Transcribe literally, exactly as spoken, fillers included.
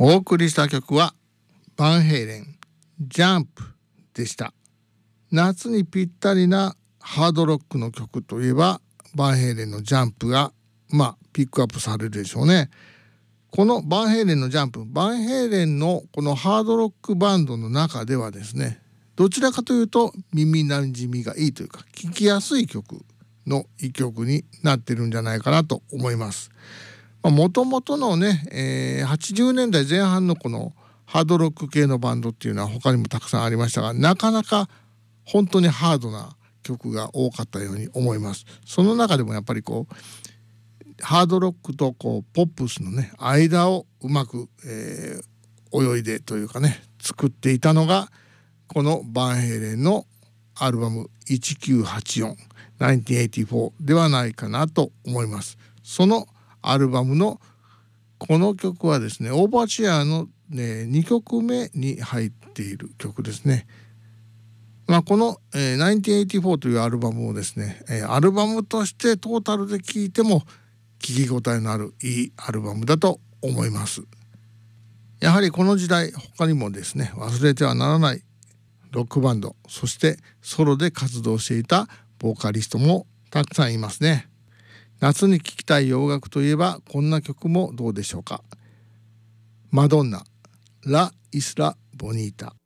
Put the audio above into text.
お送りした曲はバンヘイレンジャンプでした。夏にぴったりなハードロックの曲といえばバンヘイレンのジャンプがまあピックアップされるでしょうね。このバンヘイレンのジャンプ、バンヘイレンのこのハードロックバンドの中ではですね、どちらかというと耳なじみがいいというか聴きやすい曲の一曲になってるんじゃないかなと思います。もともとのね、えー、はちじゅうねんだいぜん半のこのハードロック系のバンドっていうのは他にもたくさんありましたが、なかなか本当にハードな曲が多かったように思います。その中でもやっぱりこうハードロックとこうポップスのね間をうまく、えー、泳いでというかね作っていたのがこのバンヘイレンのアルバムせんきゅうひゃくはちじゅうよん せんきゅうひゃくはちじゅうよんではないかなと思います。そのアルバムのこの曲はですねオーバーチアの、ね、にきょくめに入っている曲ですね。まあ、この、えー、せんきゅうひゃくはちじゅうよんというアルバムをですね、えー、アルバムとしてトータルで聴いても聞き応えのあるいいアルバムだと思います。やはりこの時代他にもですね忘れてはならないロックバンド、そしてソロで活動していたボーカリストもたくさんいますね。夏に聴きたい洋楽といえばこんな曲もどうでしょうか。マドンナ、ラ・イスラ・ボニータ。